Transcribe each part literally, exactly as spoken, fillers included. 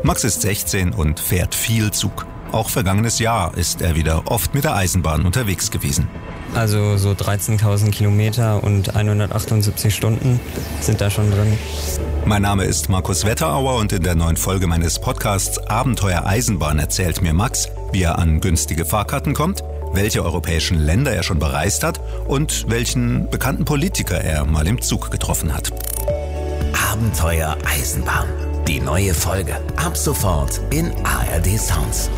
Max ist sechzehn und fährt viel Zug. Auch vergangenes Jahr ist er wieder oft mit der Eisenbahn unterwegs gewesen. Also so dreizehntausend Kilometer und hundertachtundsiebzig Stunden sind da schon drin. Mein Name ist Markus Wetterauer und in der neuen Folge meines Podcasts Abenteuer Eisenbahn erzählt mir Max, wie er an günstige Fahrkarten kommt, welche europäischen Länder er schon bereist hat und welchen bekannten Politiker er mal im Zug getroffen hat. Abenteuer Eisenbahn. Die neue Folge ab sofort in A R D Sounds.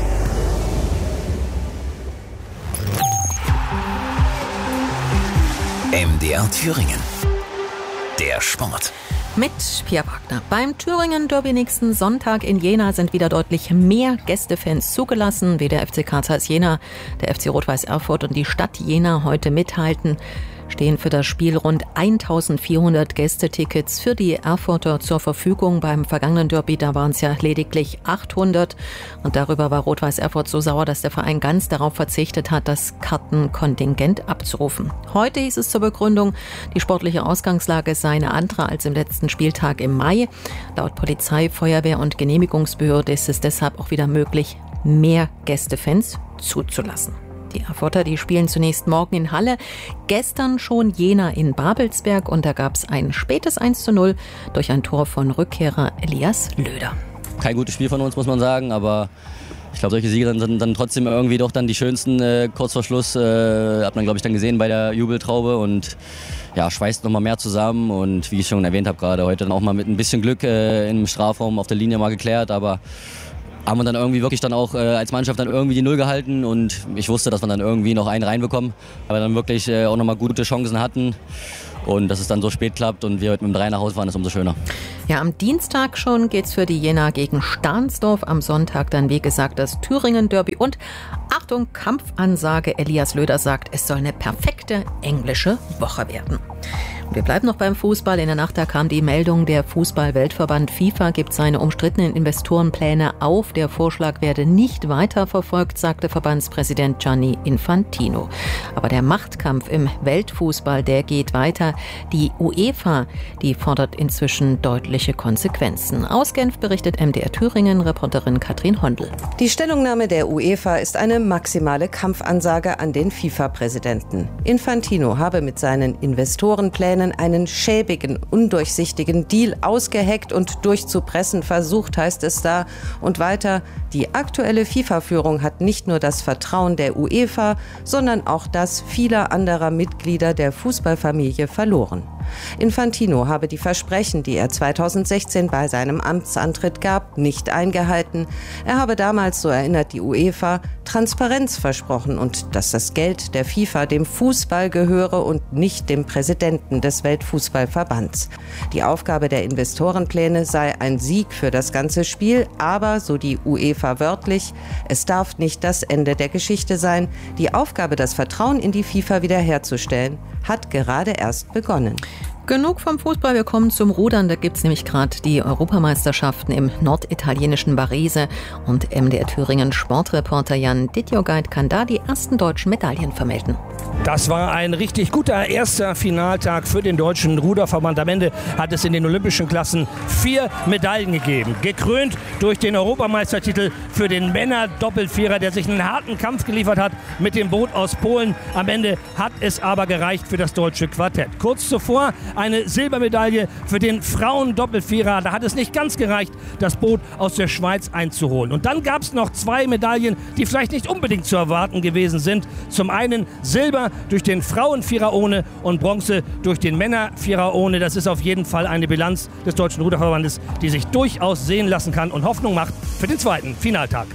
M D R Thüringen. Der Sport. Mit Pia Wagner. Beim Thüringen-Derby nächsten Sonntag in Jena sind wieder deutlich mehr Gästefans zugelassen, wie der F C Carl Zeiss Jena, der F C Rot-Weiß Erfurt und die Stadt Jena heute mithalten. Stehen für das Spiel rund eintausendvierhundert Gästetickets für die Erfurter zur Verfügung. Beim vergangenen Derby, da waren es ja lediglich achthundert. Und darüber war Rot-Weiß Erfurt so sauer, dass der Verein ganz darauf verzichtet hat, das Kartenkontingent abzurufen. Heute hieß es zur Begründung, die sportliche Ausgangslage sei eine andere als im letzten Spieltag im Mai. Laut Polizei, Feuerwehr und Genehmigungsbehörde ist es deshalb auch wieder möglich, mehr Gästefans zuzulassen. Die Erfurter, die spielen zunächst morgen in Halle, gestern schon Jena in Babelsberg und da gab es ein spätes eins zu null durch ein Tor von Rückkehrer Elias Löder. Kein gutes Spiel von uns, muss man sagen, aber ich glaube, solche Siege sind dann trotzdem irgendwie doch dann die schönsten. Äh, kurz vor Schluss äh, hat man, glaube ich, dann gesehen bei der Jubeltraube und ja, schweißt noch mal mehr zusammen und wie ich schon erwähnt habe gerade, heute dann auch mal mit ein bisschen Glück äh, im Strafraum auf der Linie mal geklärt, aber haben wir dann irgendwie wirklich dann auch äh, als Mannschaft dann irgendwie die Null gehalten und ich wusste, dass wir dann irgendwie noch einen reinbekommen, aber dann wirklich äh, auch nochmal gute Chancen hatten und dass es dann so spät klappt und wir heute mit dem drei nach Hause fahren, ist umso schöner. Ja, am Dienstag schon geht's für die Jena gegen Stahnsdorf, am Sonntag dann wie gesagt das Thüringen-Derby und Achtung, Kampfansage, Elias Löder sagt, es soll eine perfekte englische Woche werden. Wir bleiben noch beim Fußball. In der Nacht da kam die Meldung, der Fußball-Weltverband FIFA gibt seine umstrittenen Investorenpläne auf. Der Vorschlag werde nicht weiterverfolgt, sagte Verbandspräsident Gianni Infantino. Aber der Machtkampf im Weltfußball, der geht weiter. Die UEFA, die fordert inzwischen deutliche Konsequenzen. Aus Genf berichtet M D R Thüringen-Reporterin Katrin Hondel. Die Stellungnahme der UEFA ist eine maximale Kampfansage an den FIFA-Präsidenten. Infantino habe mit seinen Investorenplänen einen schäbigen, undurchsichtigen Deal ausgeheckt und durchzupressen versucht, heißt es da. Und weiter, die aktuelle FIFA-Führung hat nicht nur das Vertrauen der UEFA, sondern auch das vieler anderer Mitglieder der Fußballfamilie verloren. Infantino habe die Versprechen, die er zweitausendsechzehn bei seinem Amtsantritt gab, nicht eingehalten. Er habe damals, so erinnert die UEFA, Transparenz versprochen und dass das Geld der FIFA dem Fußball gehöre und nicht dem Präsidenten des Weltfußballverbands. Die Aufgabe der Investorenpläne sei ein Sieg für das ganze Spiel, aber, so die UEFA wörtlich, es darf nicht das Ende der Geschichte sein. Die Aufgabe, das Vertrauen in die FIFA wiederherzustellen, hat gerade erst begonnen. Genug vom Fußball, wir kommen zum Rudern. Da gibt es nämlich gerade die Europameisterschaften im norditalienischen Varese. Und M D R Thüringen Sportreporter Jan Dittjogait kann da die ersten deutschen Medaillen vermelden. Das war ein richtig guter erster Finaltag für den deutschen Ruderverband. Am Ende hat es in den olympischen Klassen vier Medaillen gegeben. Gekrönt durch den Europameistertitel für den Männer-Doppelvierer, der sich einen harten Kampf geliefert hat mit dem Boot aus Polen. Am Ende hat es aber gereicht für das deutsche Quartett. Kurz zuvor eine Silbermedaille für den Frauen-Doppelvierer. Da hat es nicht ganz gereicht, das Boot aus der Schweiz einzuholen. Und dann gab es noch zwei Medaillen, die vielleicht nicht unbedingt zu erwarten gewesen sind. Zum einen Silber durch den Frauenvierer ohne und Bronze durch den Männervierer ohne. Das ist auf jeden Fall eine Bilanz des Deutschen Ruderverbandes, die sich durchaus sehen lassen kann und Hoffnung macht für den zweiten Finaltag.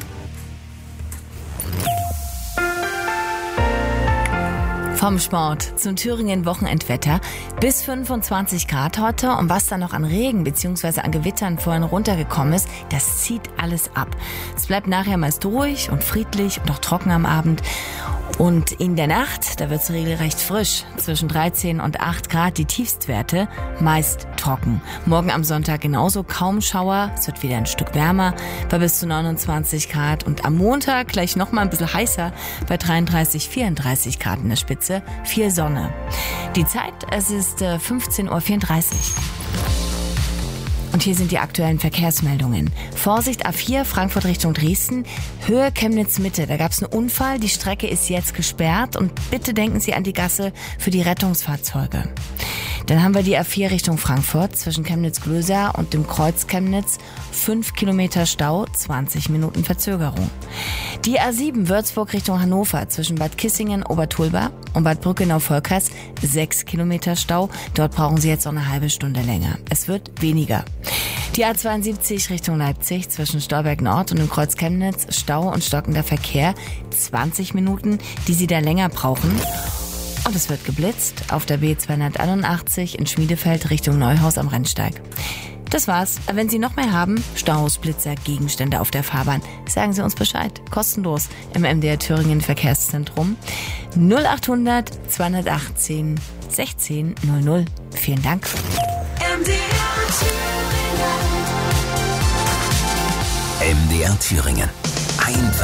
Vom Sport zum Thüringen-Wochenendwetter. Bis fünfundzwanzig Grad heute. Und was da noch an Regen bzw. an Gewittern vorhin runtergekommen ist, das zieht alles ab. Es bleibt nachher meist ruhig und friedlich und auch trocken am Abend. Und in der Nacht, da wird es regelrecht frisch. Zwischen dreizehn und acht Grad die Tiefstwerte, meist trocken. Morgen am Sonntag genauso, kaum Schauer. Es wird wieder ein Stück wärmer bei bis zu neunundzwanzig Grad. Und am Montag gleich noch mal ein bisschen heißer bei dreiunddreißig, vierunddreißig Grad in der Spitze. Viel Sonne. Die Zeit, es ist fünfzehn Uhr vierunddreißig. Und Und hier sind die aktuellen Verkehrsmeldungen. Vorsicht A vier, Frankfurt Richtung Dresden, Höhe Chemnitz Mitte. Da gab es einen Unfall, die Strecke ist jetzt gesperrt und bitte denken Sie an die Gasse für die Rettungsfahrzeuge. Dann haben wir die A vier Richtung Frankfurt zwischen Chemnitz-Glöser und dem Kreuz Chemnitz. fünf Kilometer Stau, zwanzig Minuten Verzögerung. Die A sieben Würzburg Richtung Hannover zwischen Bad Kissingen, Obertulba und Bad Brückenau-Volkers. sechs Kilometer Stau. Dort brauchen Sie jetzt noch eine halbe Stunde länger. Es wird weniger. Die A zweiundsiebzig Richtung Leipzig zwischen Stolberg Nord und dem Kreuz Chemnitz. Stau und stockender Verkehr. zwanzig Minuten, die Sie da länger brauchen. Und es wird geblitzt auf der B zweihunderteinundachtzig in Schmiedefeld Richtung Neuhaus am Rennsteig. Das war's. Wenn Sie noch mehr haben, Staus, Blitzer, Gegenstände auf der Fahrbahn, sagen Sie uns Bescheid. Kostenlos im M D R Thüringen Verkehrszentrum. null achthundert zweihundertachtzehn sechzehn null null. Vielen Dank. M D R Thüringen. M D R Thüringen. Einfach